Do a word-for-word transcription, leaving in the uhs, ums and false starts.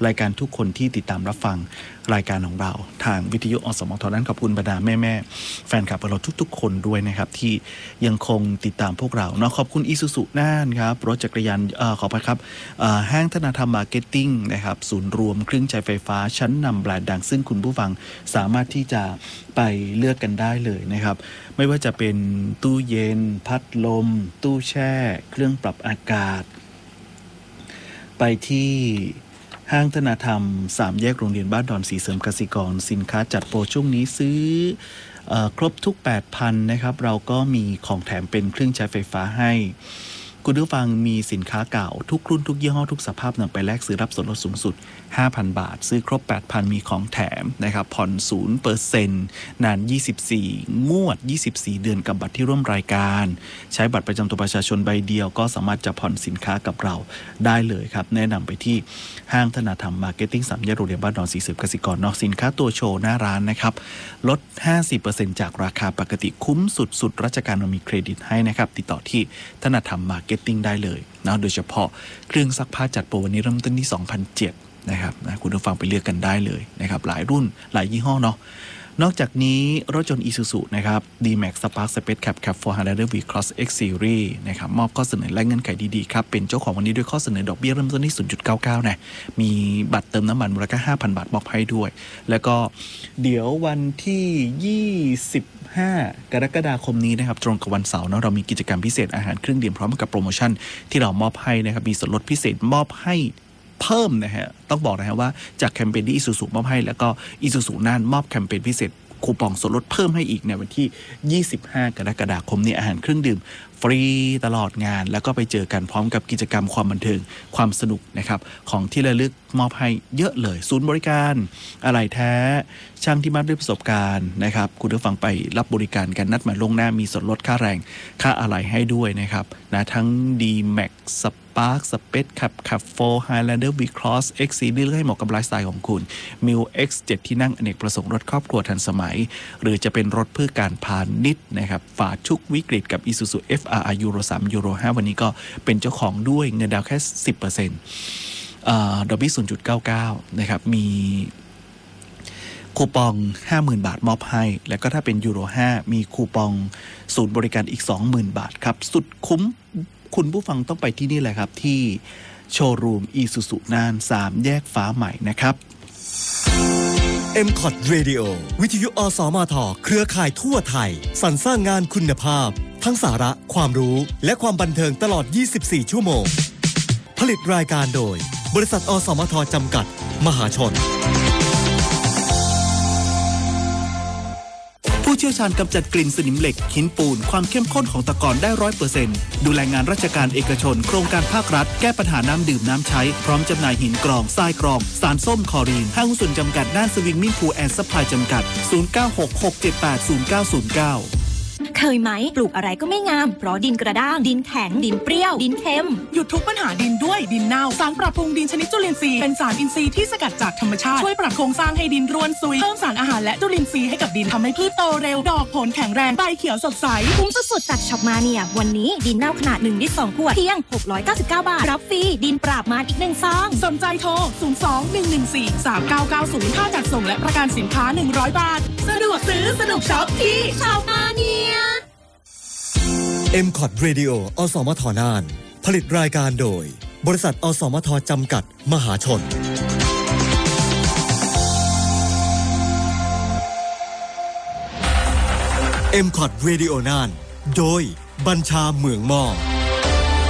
รายการทุกคนที่ติดตามรับฟังรายการของเราทางวิทยุอสมทนั้นขอบคุณบรรดาแม่ๆแฟนคลับเราทุกๆคนด้วยนะครับที่ยังคงติดตามพวกเราเนาะขอบคุณอิซูซุน่านครับรถจักรยานเอ่อขออภัยครับเอ่อห้างธนาธรรมมาร์เก็ตติ้งนะครับศูนย์รวมเครื่องใช้ไฟฟ้าชั้นนำแบรนด์ดังซึ่งคุณผู้ฟังสามารถที่จะไปเลือกกันได้เลยนะครับไม่ว่าจะเป็นตู้เย็นพัดลมตู้แช่เครื่องปรับอากาศไปที่ห้างธนาธรรมสามแยกโรงเรียนบ้านดอนสีเสริมกสิกรสินค้าจัดโปรช่วงนี้ซื้อเอ่อครบทุก แปดพัน นะครับเราก็มีของแถมเป็นเครื่องใช้ไฟฟ้าให้คุณผู้ฟังมีสินค้าเก่าทุกรุ่นทุกยี่ห้อทุกสภาพนำไปแลกซื้อรับส่วนลดสูงสุด ห้าพัน บาทซื้อครบ แปดพัน มีของแถมนะครับผ่อน ศูนย์เปอร์เซ็นต์ นานยี่สิบสี่งวดยี่สิบสี่เดือนกับบัตรที่ร่วมรายการใช้บัตรประจำตัวประชาชนใบเดียวก็สามารถจะผ่อนสินค้ากับเราได้เลยครับแนะนำไปที่ห้างธนาธรรมมาร์เก็ตติ้งสามแยกโรงเรียนบ้านดอนสีเสริมกสิกรนอกสินค้าตัวโชว์หน้าร้านนะครับลด ห้าสิบเปอร์เซ็นต์ จากราคาปกติคุ้มสุดๆราชการมีเครดิตให้นะครับติดต่อที่ธนาธรรมมาร์เก็ตติ้งได้เลยนะโดยเฉพาะเครื่องซักผ้าจัดโปรวันนี้เริ่มต้นที่ สองพันเจ็ด นะครับนะคุณผู้ฟังไปเลือกกันได้เลยนะครับหลายรุ่นหลายยี่ห้อเนาะนอกจากนี้รถยนต์ Isuzu นะครับ D-Max Spark Space Cab Cab โฟร์ Highlander V-Cross X Series นะครับมอบข้อเสนอและเงื่อนไขดีๆครับเป็นเจ้าของวันนี้ด้วยข้อเสนอดอกเบี้ยเริ่มต้นที่ ศูนย์จุดเก้าเก้า นะมีบัตรเติมน้ำมันมูลค่า ห้าพัน บาทมอบให้ด้วยแล้วก็เดี๋ยววันที่ยี่สิบห้ากรกฎาคมนี้นะครับตรงกับวันเสาร์เนาะเรามีกิจกรรมพิเศษอาหารเครื่องดื่มพร้อมกับโปรโมชั่นที่เรามอบให้นะครับมีส่วนลดพิเศษมอบให้เพิ่มนะฮะต้องบอกนะฮะว่าจากแคมเปญที่ Isuzu มอบให้แล้วก็ Isuzu น่านมอบแคมเปญพิเศษคูปองส่วนลดเพิ่มให้อีกในวันที่ยี่สิบห้ากรกฎาคมนี้อาหารเครื่องดื่มฟรีตลอดงานแล้วก็ไปเจอกันพร้อมกับกิจกรรมความบันเทิงความสนุกนะครับของที่ระลึกมอบให้เยอะเลยศูนย์บริการอะไหล่แท้ช่างที่มาด้วยประสบการณ์นะครับคุณผู้ฟังไปรับบริการกันนัดหมายล่วงหน้ามีส่วนลดค่าแรงค่าอะไหล่ให้ด้วยนะครับนะทั้ง D-Max Spark Space Cab Cab โฟร์ Highlander V-Cross X Series เลือกให้เหมาะกับไลฟ์สไตล์ของคุณ มิว X เจ็ด ที่นั่งอเนกประสงค์รถครอบครัวทันสมัยหรือจะเป็นรถเพื่อการพาณิชย์นะครับฝ่าทุกวิกฤตกับ Isuzu เอฟ อาร์ ยู โร สาม ยูโร ห้าวันนี้ก็เป็นเจ้าของด้วยเงินดาวน์แค่ สิบเปอร์เซ็นต์ อ่าดอกเบี้ย ศูนย์จุดเก้าเก้า นะครับมีคูปอง ห้าหมื่น บาทมอบให้แล้วก็ถ้าเป็นยูโรห้ามีคูปองศูนย์บริการอีก สองหมื่น บาทครับสุดคุ้มคุณผู้ฟังต้องไปที่นี่เลยครับที่โชว์รูม Isuzu น่านสามแยกฟ้าใหม่นะครับเอ็ม คอท Radio วิทยุอสมทเครือข่ายทั่วไทยสรรสร้างงานคุณภาพทั้งสาระความรู้และความบันเทิงตลอดยี่สิบสี่ชั่วโมงผลิตรายการโดยบริษัทอสมทจำกัดมหาชนผู้เชี่ยวชาญกำจัดกลิ่นสนิมเหล็กหินปูนความเข้มข้นของตะกอนได้ ร้อยเปอร์เซ็นต์ ดูแลงานราชการเอกชนโครงการภาครัฐแก้ปัญหาน้ำดื่มน้ำใช้พร้อมจำหน่ายหินกรองทรายกรองสารส้มคลอรีนห้างหุ้นส่วนจำกัดน่านสวิงมิ่งพูลแอนด์ซัพพลายจำกัดศูนย์ เก้า หก หก เจ็ด แปด ศูนย์ เก้า ศูนย์ เก้าเคยไหมปลูกอะไรก็ไม่งามเพราะดินกระด้างดินแข็งดินเปรี้ยวดินเค็มหยุดทุกปัญหาดินด้วยดินเน่าสารปรับปรุงดินชนิดจุลินทรีย์เป็นสารอินทรีย์ที่สกัดจากธรรมชาติช่วยปรับโครงสร้างให้ดินร่วนซุยเพิ่มสารอาหารและจุลินทรีย์ให้กับดินทำให้พืชโตเร็วดอกผลแข็งแรงใบเขียวสดใสคุ้มสุดๆจากช็อปมาเนียวันนี้ดินเน่าขนาดหนึ่งลิตรสองขวดเพียงหกร้อยเก้าสิบเก้าบาทรับฟรีดินปราบมารอีกหนึ่งซองสนใจโทรศูนย์ สอง หนึ่ง หนึ่ง สี่ สาม เก้า เก้า ศูนย์ค่าจัดส่งและประกันสินค้าหนึ่งร้อยบาทสะดวกซื้อสนุกช็อปที่ช็อปมาเนียเอ็ม คอท Radio อสมทน่านผลิตรายการโดยบริษัทอสมทจำกัดมหาชน เอ็ม คอท Radio น่านโดยบัญชาเหมืองมอ